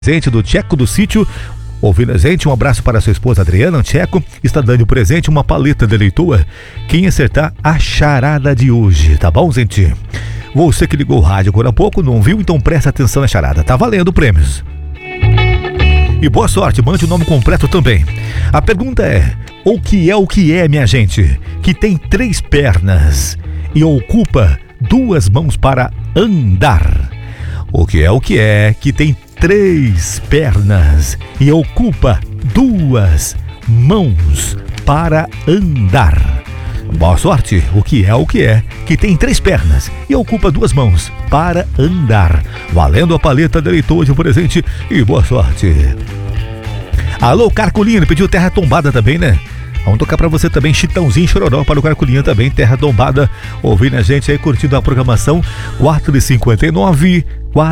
Presente do Tcheco do Sítio. Ouvindo a gente, um abraço para sua esposa Adriana. O Tcheco está dando presente uma paleta de leitura. Quem acertar a charada de hoje, tá bom, gente? Você que ligou o rádio agora há pouco, não viu? Então presta atenção na charada, tá valendo prêmios. E boa sorte, mande o nome completo também. A pergunta é: o que é, minha gente, que tem 3 pernas e ocupa 2 mãos para andar? O que é, que tem 3 pernas e ocupa 2 mãos para andar? Boa sorte, o que é, que tem 3 pernas e ocupa 2 mãos para andar? Valendo a paleta de leitor de presente e boa sorte. Alô, Carcolino, pediu Terra Tombada também, né? Vamos tocar pra você também, Chitãozinho Chororó para o Carcolinha também, Terra Tombada. Ouvindo a gente aí, curtindo a programação, 4h59.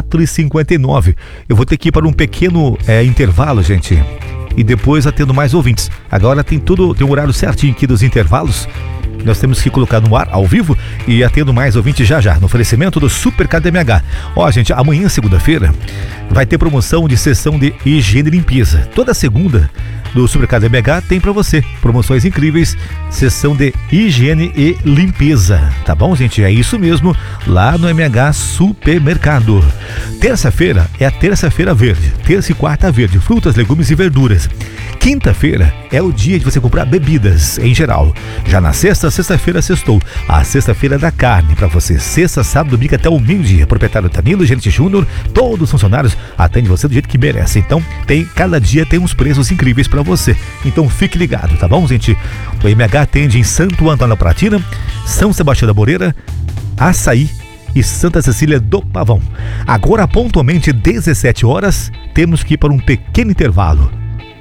Eu vou ter que ir para um pequeno intervalo, gente. E depois atendo mais ouvintes. Agora tem um horário certinho aqui dos intervalos. Nós temos que colocar no ar, ao vivo, e atendo mais ouvintes já, no oferecimento do Super KDMH. Ó, gente, amanhã, segunda-feira, vai ter promoção de sessão de higiene e limpeza. Toda segunda do Super KDMH tem pra você promoções incríveis, sessão de higiene e limpeza. Tá bom, gente? É isso mesmo, lá no MH Supermercado. Terça-feira é a terça-feira verde. Terça e quarta verde, frutas, legumes e verduras. Quinta-feira é o dia de você comprar bebidas em geral. Já na sexta-feira sextou. A sexta-feira da carne para você. Sexta, sábado, domingo até o meio-dia. Proprietário Danilo, gerente Júnior, todos os funcionários atendem você do jeito que merece. Então, cada dia tem uns preços incríveis para você. Então, fique ligado, tá bom, gente? O MH atende em Santo Antônio da Platina, São Sebastião da Moreira, Açaí e Santa Cecília do Pavão. Agora, pontualmente 17 horas, temos que ir para um pequeno intervalo.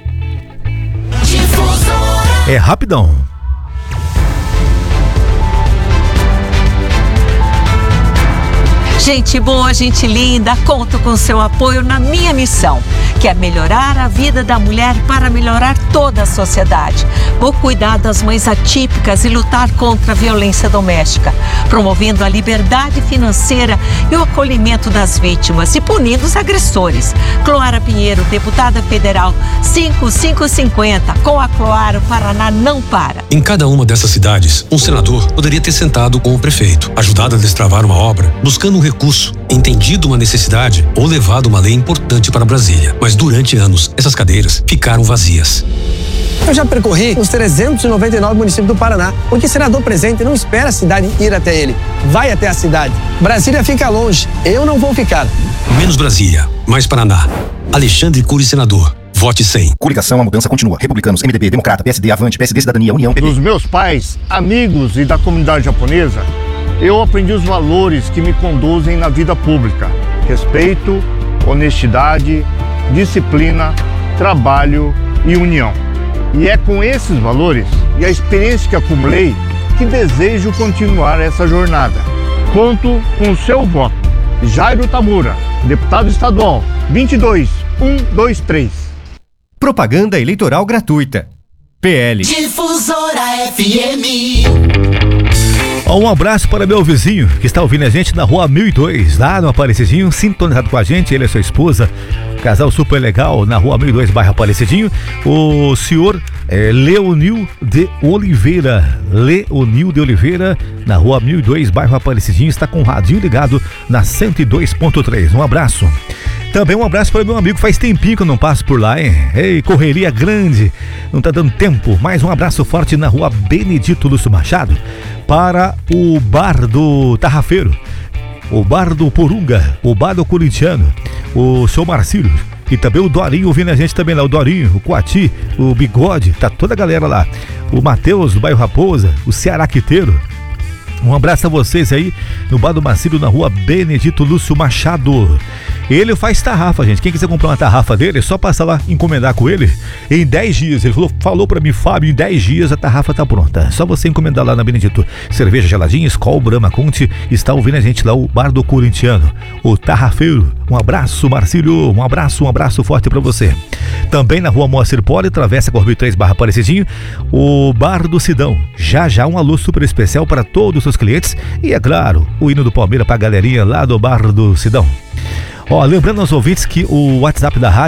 É rapidão. Gente boa, gente linda, conto com seu apoio na minha missão, que é melhorar a vida da mulher para melhorar toda a sociedade. Vou cuidar das mães atípicas e lutar contra a violência doméstica, promovendo a liberdade financeira e o acolhimento das vítimas e punindo os agressores. Cloara Pinheiro, deputada federal 5550, com a Cloara, o Paraná não para. Em cada uma dessas cidades, um senador poderia ter sentado com o prefeito, ajudado a destravar uma obra, buscando um recurso, entendido uma necessidade ou levado uma lei importante para Brasília. Mas durante anos, essas cadeiras ficaram vazias. Eu já percorri os 399 municípios do Paraná, porque senador presente não espera a cidade ir até ele, vai até a cidade. Brasília fica longe, eu não vou ficar. Menos Brasília, mais Paraná. Alexandre Cury, senador. Vote 100. Coligação, a mudança continua. Republicanos, MDB, Democrata, PSD, Avante, PSD, Cidadania, União, PP. Dos meus pais, amigos e da comunidade japonesa, eu aprendi os valores que me conduzem na vida pública: respeito, honestidade, disciplina, trabalho e união. E é com esses valores e a experiência que acumulei que desejo continuar essa jornada. Conto com o seu voto. Jairo Tamura, deputado estadual, 22123. Propaganda eleitoral gratuita. PL. Difusora FM. Um abraço para meu vizinho que está ouvindo a gente na rua 1002, lá no Aparecidinho, sintonizado com a gente, ele e sua esposa, casal super legal, na rua 1002, bairro Aparecidinho, o senhor Leonil de Oliveira, na rua 1002, bairro Aparecidinho, está com o radinho ligado na 102.3, um abraço. Também um abraço para meu amigo, faz tempinho que eu não passo por lá, hein? Ei, correria grande, não tá dando tempo. Mais um abraço forte na rua Benedito Lúcio Machado, para o Bar do Tarrafeiro, o Bar do Porunga, o Bar do Corintiano, o seu Marcílio e também o Dorinho ouvindo a gente também lá, o Dorinho, o Coati, o Bigode, tá toda a galera lá. O Matheus do bairro Raposa, o Cearaquiteiro. Um abraço a vocês aí no Bar do Marcílio, na rua Benedito Lúcio Machado. Ele faz tarrafa, gente. Quem quiser comprar uma tarrafa dele, é só passar lá, encomendar com ele. Em 10 dias, ele falou pra mim, Fábio, em 10 dias a tarrafa tá pronta. É só você encomendar lá na Benedito. Cerveja geladinha, Skol, Brahma, Conte. Está ouvindo a gente lá, o Bar do Corintiano, o Tarrafeiro. Um abraço, Marcílio. Um abraço forte pra você. Também na rua Moacir Poli, travessa Corbi 3 barra Aparecidinho, o Bar do Sidão. Já um alô super especial para todos os seus clientes. E é claro, o hino do Palmeiras pra galerinha lá do Bar do Sidão. Ó, lembrando aos ouvintes que o WhatsApp da rádio